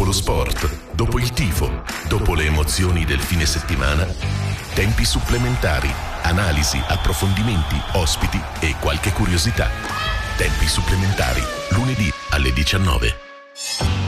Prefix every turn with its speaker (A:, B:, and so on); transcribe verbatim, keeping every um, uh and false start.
A: dopo lo sport, dopo il tifo, dopo le emozioni del fine settimana, tempi supplementari, analisi, approfondimenti, ospiti e qualche curiosità. Tempi supplementari, lunedì alle diciannove.